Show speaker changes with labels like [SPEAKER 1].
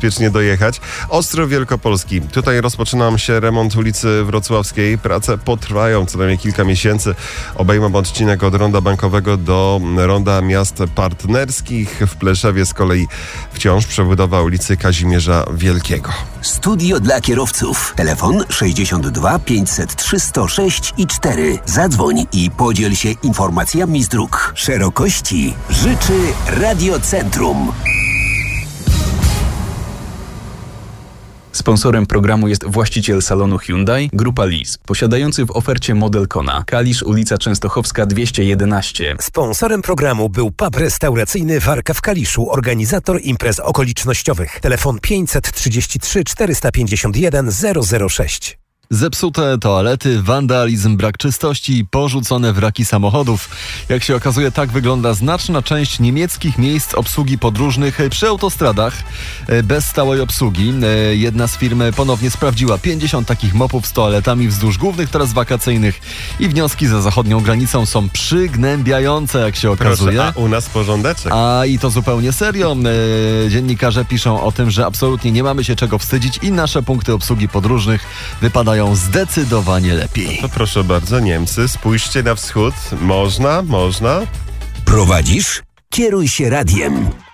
[SPEAKER 1] bezpiecznie dojechać. Ostrów Wielkopolski. Tutaj rozpoczyna się remont ulicy Wrocławskiej. Prace potrwają co najmniej kilka miesięcy. Obejmą odcinek od ronda Bankowego do ronda miast partnerskich. W Pleszewie z kolei wciąż przebudowa ulicy Kazimierza Wielkiego.
[SPEAKER 2] Studio dla kierowców. Telefon 62 503 106 i 4. Zadzwoń i podziel się informacjami z dróg. Szerokości życzy Radiocentrum.
[SPEAKER 3] Sponsorem programu jest właściciel salonu Hyundai, Grupa Lis, posiadający w ofercie model Kona. Kalisz, ulica Częstochowska 211.
[SPEAKER 4] Sponsorem programu był pub restauracyjny Warka w Kaliszu, organizator imprez okolicznościowych. Telefon 533 451 006.
[SPEAKER 5] Zepsute toalety, wandalizm, brak czystości i porzucone wraki samochodów. Jak się okazuje, tak wygląda znaczna część niemieckich miejsc obsługi podróżnych przy autostradach bez stałej obsługi. Jedna z firm ponownie sprawdziła 50 takich mopów z toaletami wzdłuż głównych tras wakacyjnych i wnioski za zachodnią granicą są przygnębiające, jak się okazuje.
[SPEAKER 1] Proszę, a u nas porządeczek.
[SPEAKER 5] A i to zupełnie serio. Dziennikarze piszą o tym, że absolutnie nie mamy się czego wstydzić i nasze punkty obsługi podróżnych wypadają zdecydowanie lepiej.
[SPEAKER 1] To proszę bardzo, Niemcy, spójrzcie na wschód. Można.
[SPEAKER 2] Prowadzisz? Kieruj się radiem.